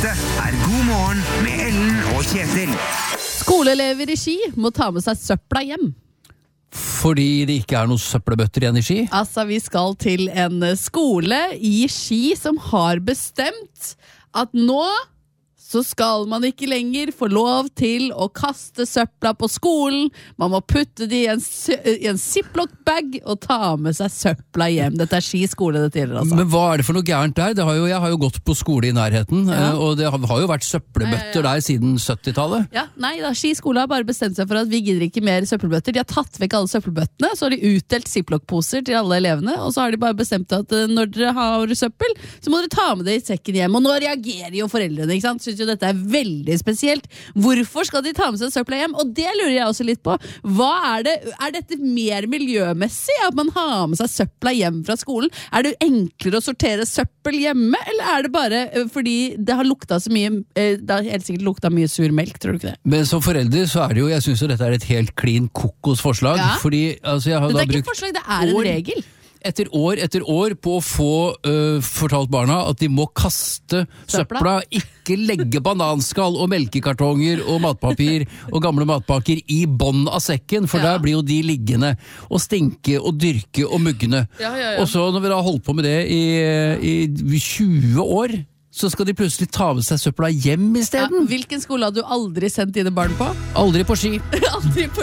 Dette God morgen med Ellen og Kjetil. Skoleelever i Ski må ta med seg søpla hjem. Fordi det ikke noen søppelbøtter igjen i Ski? Altså, vi skal til en skole i Ski som har bestemt at nå så skal man ikke lenger få lov til å kaste søpla på skolen. Man må putte det i en ziplock-bag og ta med seg søpla hjem. Dette Ski skole det gjelder, altså. Men hva det for noe gærent der? Jeg har jo gått på skole i nærheten, og det har jo vært søppelbøtter der siden 70-tallet. Ja, nei da, Ski skole har bare bestemt seg for at vi gidder ikke mer søppelbøtter. De har tatt vekk alle søppelbøttene, så har de utdelt ziplock-poser til alle elevene, og så har de bare bestemt at når dere har søppel, så må dere ta med det i sekken hjem. Og nå reagerer jo foreldrene, ikke sant? Synes jo dette veldig spesielt. Hvorfor skal de ta med seg søpla hjem? Og det lurer jeg også litt på. Er dette mer miljømessig at man har med seg søpla hjem fra skolen? Er det enklere å sortere søppel hjemme, eller er det bare fordi det har lukta så mye, det har helt sikkert lukta mye sur melk, tror du ikke det? Men som forelder så det jo, jeg synes jo dette et helt klin kokos forslag, fordi altså, jeg har det da ikke brukt et forslag, det en regel. Etter år på å få fortalt barna at de må kaste søpla, ikke legge bananskall og melkekartonger og matpapir og gamle matpakker i bånd av sekken, for der blir jo de liggende og stinke og dyrke og mugne. Og så når vi da har holdt på med det i 20 år, så skal de plutselig ta med seg søpla hjem i stedet. Hvilken skole hadde du aldri sendt dine barn på? Aldri på Ski. Aldri på